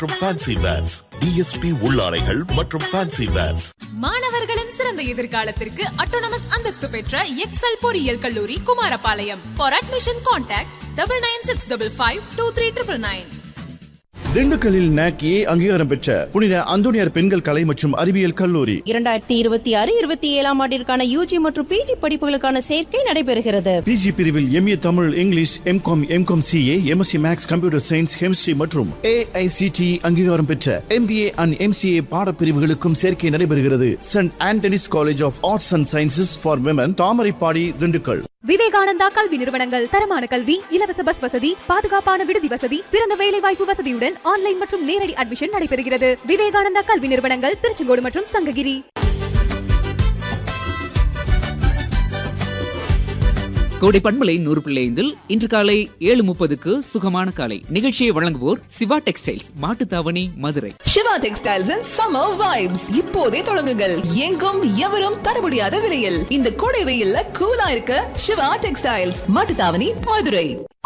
Fancy verse, DSP உள்ளாடைகள் மற்றும் fancy verse. மாணவர்களின் சிறந்த எதிர்காலத்திற்கு அட்டானமஸ் அந்தஸ்து பெற்ற எக்ஸல் பொறியியல் கல்லூரி குமாரபாளையம். For admission contact 9965523999. திண்டுக்கல்லில் NAC A அங்கீகாரம் பெற்ற புனித அந்தோனியார் பெண்கள் கலை மற்றும் அறிவியல் கல்லூரி 2026-27 ஆண்டிற்கான UG மற்றும் PG படிப்புகளுக்கான சேர்க்கை நடைபெறுகிறது. PG பிரிவில் MA Tamil, English, MCom CA, MSc Maths, computer science, chemistry மற்றும் AICTE அங்கீகாரம் பெற்ற MBA and MCA பாடப்பிரிவுகளுக்கும் சேர்க்கை நடைபெறுகிறது. Send Anthony's college of arts and sciences for women, Thamaraipadi, Dindigul. Vivekananda கல்வி நிறுவனங்கள் தரமான கல்வி, இலவச பஸ் வசதி, பாதுகாப்பான விடுதி வசதி, சிறந்த வேலை வாய்ப்பு வசதியுடன் ஆன்லைன் மற்றும் நேரடி அட்மிஷன் நடைபெறுகிறது. விவேகானந்தா கல்வி நிறுவனங்கள் திருச்செங்கோடு மற்றும் சங்ககிரி. கோடை பண்பலை 100.5 இன்று காலை 7:30 சுகமான காலை நிகழ்ச்சியை வழங்குவோர் Siva textiles, Mattuthavani, Madurai. Siva textiles and summer vibes இப்போதே தொடங்குங்கள். எங்கும் எவரும் தர முடியாத விலையில் இந்த கோடை வெயில்ல கூலா இருக்க சிவா டெக்ஸ்டைல்ஸ், மாட்டுத்தாவணி, மதுரை.